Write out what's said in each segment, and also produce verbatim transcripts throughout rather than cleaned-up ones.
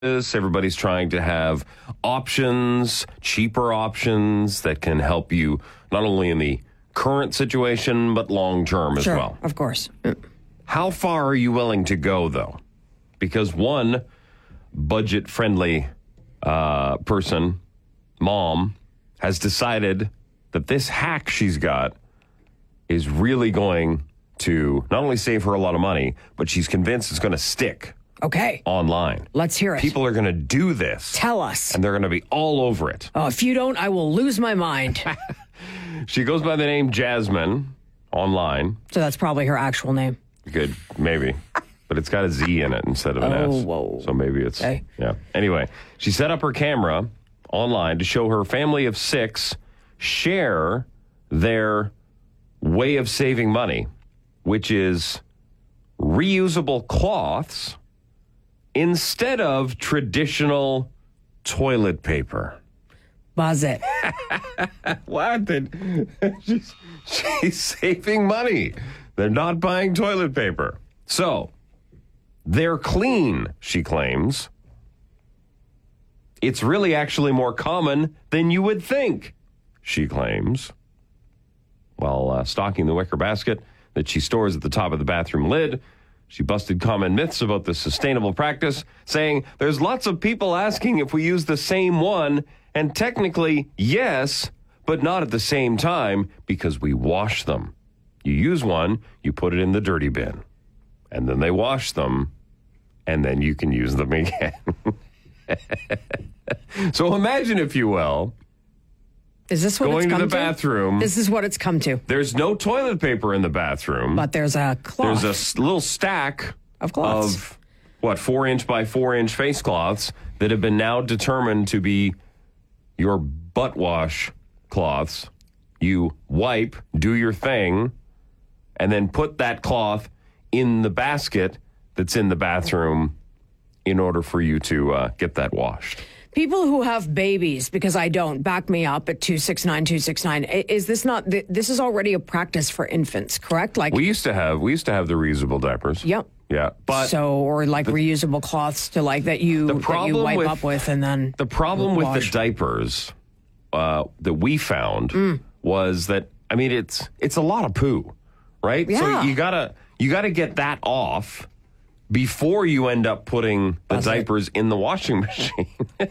Everybody's trying to have options, cheaper options that can help you not only in the current situation, but long term as sure, well. Of course. How far are you willing to go, though? Because one budget-friendly uh, person, mom, has decided that this hack she's got is really going to not only save her a lot of money, but she's convinced it's going to stick. Okay. Online. Let's hear it. People are going to do this. Tell us. And they're going to be all over it. Oh, if you don't, I will lose my mind. She goes by the name Jasmine online. So that's probably her actual name. Good, maybe. But it's got a Z in it instead of an oh, S. Whoa. So maybe it's, okay. yeah. Anyway, she set up her camera online to show her family of six share their way of saving money, which is reusable cloths instead of traditional toilet paper. Buzz it. What? she's, she's saving money. They're not buying toilet paper. So, they're clean, she claims. It's really actually more common than you would think, she claims. While uh, stocking the wicker basket that she stores at the top of the bathroom lid, she busted common myths about this sustainable practice, saying there's lots of people asking if we use the same one, and technically, yes, but not at the same time because we wash them. You use one, you put it in the dirty bin, and then they wash them, and then you can use them again. So imagine, if you will, is this what going it's come to the to? bathroom. This is what it's come to. There's no toilet paper in the bathroom. But there's a cloth. There's a s- little stack of cloths. Of, what, four inch by four inch face cloths that have been now determined to be your butt wash cloths. You wipe, do your thing, and then put that cloth in the basket that's in the bathroom in order for you to uh, get that washed. People who have babies, because I don't, back me up at two six nine, two six nine. Is this not, this is already a practice for infants, correct? Like We used to have, we used to have the reusable diapers. Yep. Yeah. But so, or like the, reusable cloths to like that you, that you wipe with, up with and then The problem with wash. the diapers uh, that we found mm. was that, I mean, it's it's a lot of poo, right? Yeah. So you gotta you gotta get that off before you end up putting the That's diapers it. in the washing machine.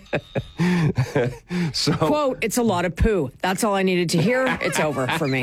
So, quote, it's a lot of poo. That's all I needed to hear. It's over for me.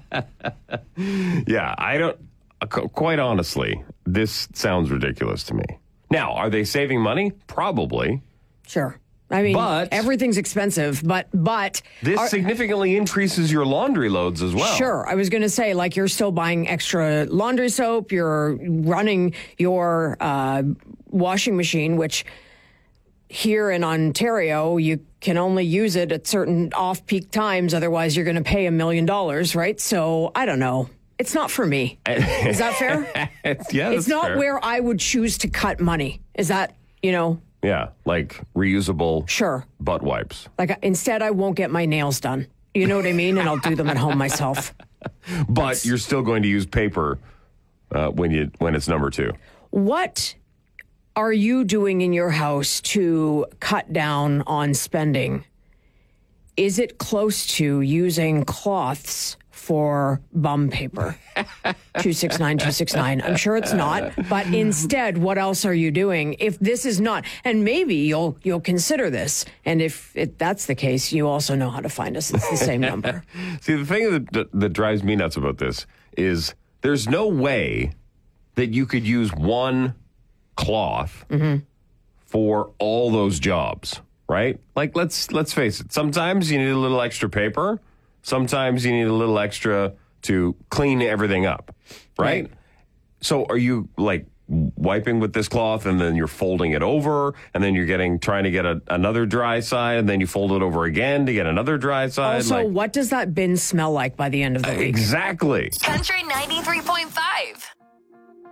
Yeah, I don't, uh, quite honestly, this sounds ridiculous to me. Now, are they saving money? Probably. Sure. I mean, but, everything's expensive, but but this are, significantly increases your laundry loads as well. Sure. I was going to say, like, you're still buying extra laundry soap. You're running your uh, washing machine, which here in Ontario, you can only use it at certain off-peak times. Otherwise, you're going to pay a million dollars, right? So I don't know. It's not for me. Is that fair? it's, yeah, it's not fair. where I would choose to cut money. Is that, you know? Yeah, like reusable sure. butt wipes. Like instead, I won't get my nails done. You know what I mean? And I'll do them at home myself. But That's... you're still going to use paper uh, when you when it's number two. What are you doing in your house to cut down on spending? Is it close to using cloths for bum paper? two six nine, two six nine. I'm sure it's not. But instead, what else are you doing? If this is not, and maybe you'll you'll consider this. And if it, that's the case, you also know how to find us. It's the same number. See, the thing that, that, that drives me nuts about this is there's no way that you could use one cloth mm-hmm. for all those jobs, right? Like, let's let's face it. Sometimes you need a little extra paper. Sometimes you need a little extra to clean everything up, right? right? So are you like wiping with this cloth and then you're folding it over and then you're getting trying to get a, another dry side and then you fold it over again to get another dry side? Also, like, what does that bin smell like by the end of the uh, week? Exactly. Country ninety-three point five.